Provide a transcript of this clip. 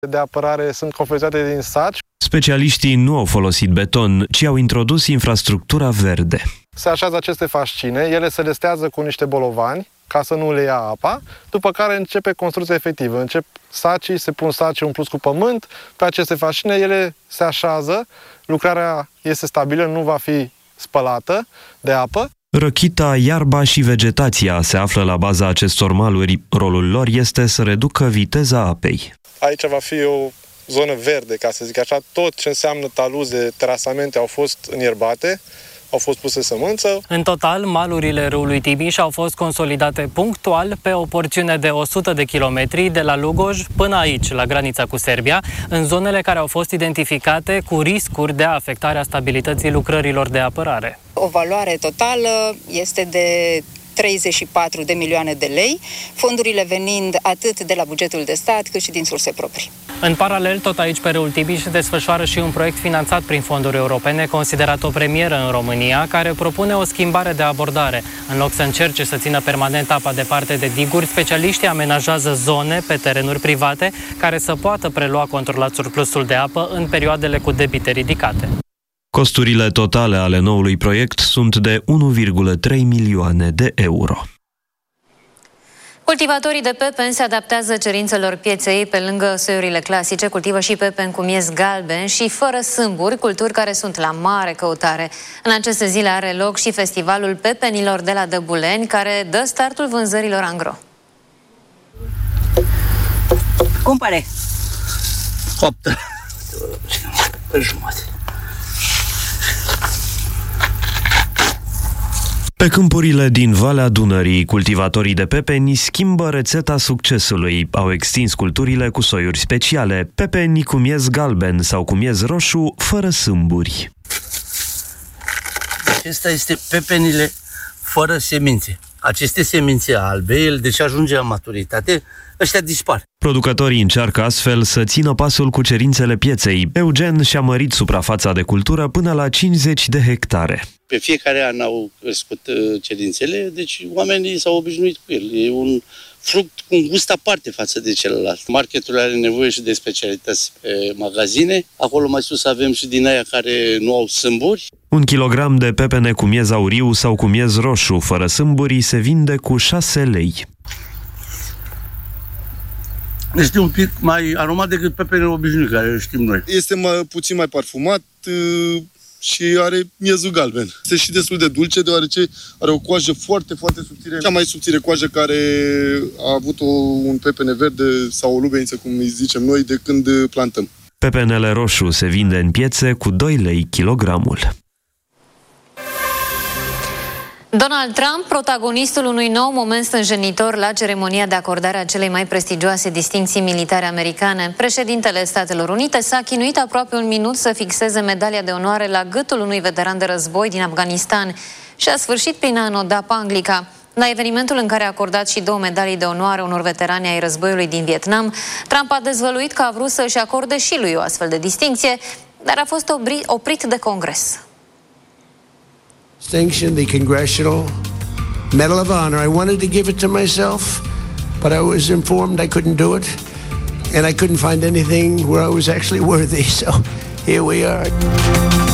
de apărare sunt confecționate din saci. Specialiștii nu au folosit beton, ci au introdus infrastructura verde. Se așează aceste fascine, ele se lestează cu niște bolovani ca să nu le ia apa, după care începe construcția efectivă. Încep sacii, se pun sacii umpluți cu pământ, pe aceste fascine ele se așează, lucrarea este stabilă, nu va fi spălată de apă. Răchita, iarba și vegetația se află la baza acestor maluri. Rolul lor este să reducă viteza apei. Aici va fi o zonă verde, ca să zic așa. Tot ce înseamnă taluze, terasamente au fost înierbate, au fost puse sămânță. În total, malurile râului Timiș au fost consolidate punctual pe o porțiune de 100 de kilometri de la Lugoj până aici, la granița cu Serbia, în zonele care au fost identificate cu riscuri de afectare a stabilității lucrărilor de apărare. O valoare totală este de 34 de milioane de lei, fondurile venind atât de la bugetul de stat cât și din surse proprii. În paralel, tot aici pe râul Timiș se desfășoară și un proiect finanțat prin fonduri europene, considerat o premieră în România, care propune o schimbare de abordare. În loc să încerce să țină permanent apa departe de diguri, specialiștii amenajează zone pe terenuri private care să poată prelua controlat surplusul de apă în perioadele cu debite ridicate. Costurile totale ale noului proiect sunt de 1,3 milioane de euro. Cultivatorii de pepeni se adaptează cerințelor pieței. Pe lângă soiurile clasice, cultivă și pepeni cu miez galben și fără sâmburi, culturi care sunt la mare căutare. În aceste zile are loc și festivalul pepenilor de la Dăbuleni, care dă startul vânzărilor angro. Cumpăre! 8 pe jumătate. Pe câmpurile din Valea Dunării, cultivatorii de pepeni schimbă rețeta succesului. Au extins culturile cu soiuri speciale, pepeni cu miez galben sau cu miez roșu, fără sâmburi. Acesta este pepenile fără semințe. Aceste semințe albe, el deci ajunge la maturitate, ăștia dispar. Producătorii încearcă astfel să țină pasul cu cerințele pieței. Eugen și-a mărit suprafața de cultură până la 50 de hectare. Pe fiecare an au crescut cerințele, deci oamenii s-au obișnuit cu el. E un fruct cu un gust aparte față de celălalt. Marketul are nevoie și de specialități pe magazine. Acolo mai sus avem și din aia care nu au sâmburi. 1 kilogram de pepene cu miez auriu sau cu miez roșu fără sâmburi se vinde cu 6 lei. Este un pic mai aromat decât pepenele obișnuit, care știm noi. Este puțin mai parfumat și are miezul galben. Este și destul de dulce, deoarece are o coajă foarte, foarte subțire. Cea mai subțire coajă care a avut un pepene verde sau o lubeniță, cum îi zicem noi, de când plantăm. Pepenele roșu se vinde în piețe cu 2 lei kilogramul. Donald Trump, protagonistul unui nou moment stânjenitor la ceremonia de acordare a celei mai prestigioase distincții militare americane. Președintele Statelor Unite s-a chinuit aproape un minut să fixeze medalia de onoare la gâtul unui veteran de război din Afganistan și a sfârșit prin a înoda panglica. La evenimentul în care a acordat și 2 medalii de onoare unor veterani ai războiului din Vietnam, Trump a dezvăluit că a vrut să-și acorde și lui o astfel de distincție, dar a fost oprit de Congres. Distinction, the Congressional Medal of Honor. I wanted to give it to myself, but I was informed I couldn't do it, and I couldn't find anything where I was actually worthy, so here we are.